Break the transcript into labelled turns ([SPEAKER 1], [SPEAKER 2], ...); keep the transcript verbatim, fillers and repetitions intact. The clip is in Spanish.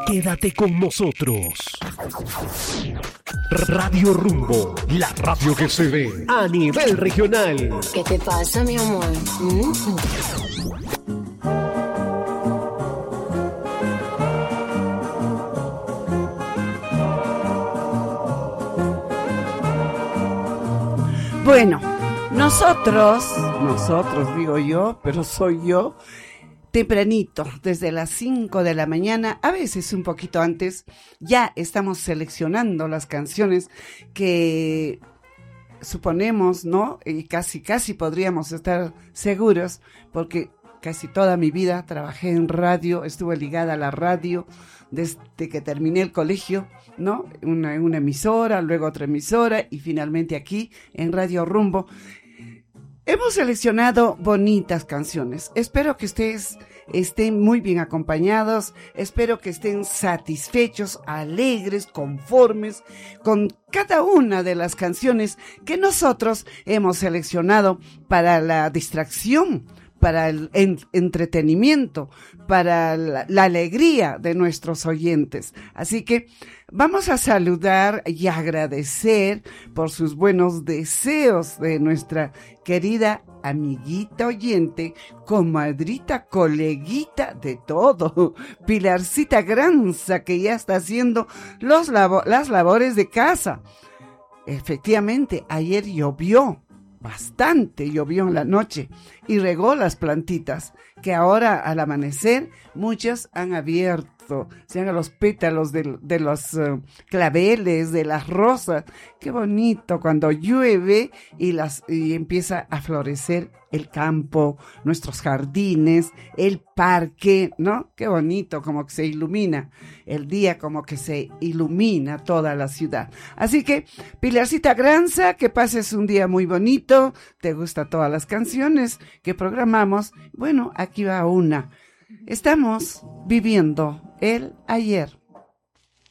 [SPEAKER 1] Quédate con nosotros. Radio Rumbo, la radio que se ve a nivel regional.
[SPEAKER 2] ¿Qué te pasa, mi amor? ¿Mm?
[SPEAKER 3] Bueno, nosotros, nosotros digo yo, pero soy yo, tempranito, desde las cinco de la mañana, a veces un poquito antes, ya estamos seleccionando las canciones que suponemos, ¿no? Y casi, casi podríamos estar seguros, porque casi toda mi vida trabajé en radio, estuve ligada a la radio desde que terminé el colegio, ¿no? Una, una emisora, luego otra emisora y finalmente aquí en Radio Rumbo. Hemos seleccionado bonitas canciones. Espero que ustedes estén muy bien acompañados, espero que estén satisfechos, alegres, conformes con cada una de las canciones que nosotros hemos seleccionado para la distracción, para el en, entretenimiento, para la, la alegría de nuestros oyentes. Así que vamos a saludar y agradecer por sus buenos deseos de nuestra querida amiguita oyente, comadrita, coleguita de todo, Pilarcita Granza, que ya está haciendo los labo- las labores de casa. Efectivamente, ayer llovió. Bastante llovió en la noche y regó las plantitas que ahora al amanecer muchas han abierto, sean los pétalos de, de los uh, claveles, de las rosas. Qué bonito cuando llueve y, las, y empieza a florecer el campo, nuestros jardines, el parque, ¿no? Qué bonito, como que se ilumina el día, como que se ilumina toda la ciudad. Así que, Pilarcita Granza, que pases un día muy bonito, te gustan todas las canciones que programamos. Bueno, aquí va una. Estamos viviendo el ayer.